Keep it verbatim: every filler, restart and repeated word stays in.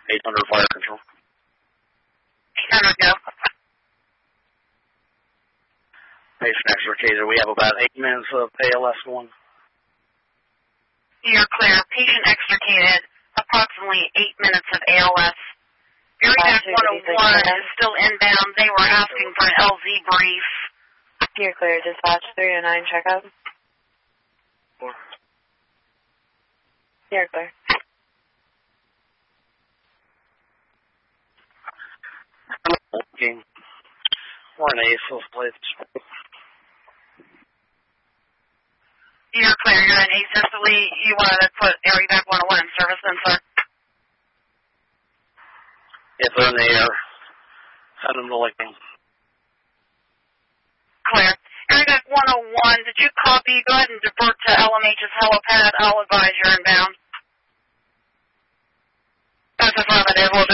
eight hundred Fire Control. eight hundred, go. Patient extricated. We have about eight minutes of A L S going. You're clear. Patient extricated. Approximately eight minutes of A L S. Airback one oh one is still inbound. They were asking for an L Z brief. You're clear. Dispatch three oh nine, check out. Four. You're clear. Okay. We're in A S S, please. You're clear. You're in A S S. You wanted to put Airback one oh one in service then, sir? If they're in the air, send them to Licking. Clear. Airback one oh one, did you copy? Go ahead and divert to L M H's helipad. I'll advise you're inbound. That's affirmative. We'll